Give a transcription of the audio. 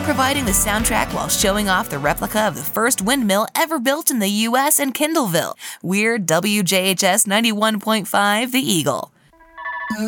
providing the soundtrack while showing off the replica of the first windmill ever built in the U.S. and Kindleville. We're WJHS 91.5 The Eagle.